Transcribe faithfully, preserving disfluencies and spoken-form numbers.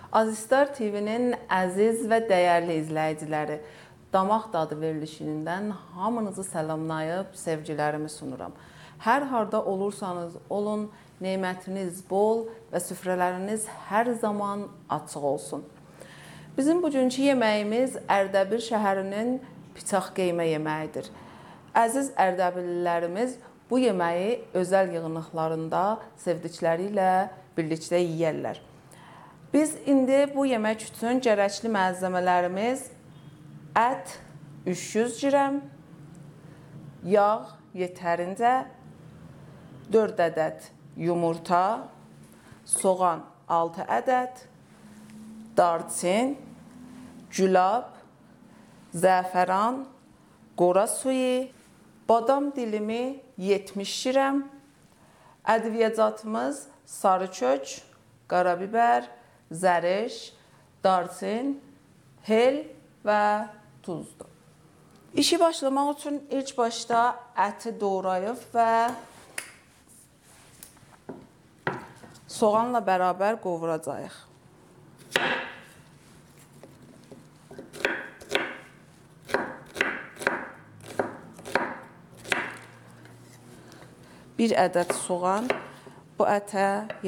Azistar T V-nin əziz və dəyərli izləyiciləri, damaq dadı verilişindən hamınızı salamlayıb sevgilərimi sunuram. Hər harda olursanız olun, nemətiniz bol və süfrələriniz hər zaman açıq olsun. Bizim bugünkü yeməyimiz Ərdəbil şəhərinin piçaq qeymə yeməyidir. Əziz Ərdəbillilərimiz bu yeməyi özəl yığınlıqlarında sevdikləri ilə birlikdə yeyərlər. Biz indi bu yemək üçün gərəkli malzemələrimiz ət üç yüz qram, yağ yetərincə, dörd ədəd yumurta, soğan altı ədəd, darçin, gülab, zəfəran, qora suyu, badam dilimi yetmiş qram, ədviyyatımız sarı kök, qarabibər, zəriş, darçin, hel və tuzdur. İşi başlamaq üçün ilk başda əti doğrayıb və soğanla bərabər qovuracağıq. Bir ədəd soğan bu ətə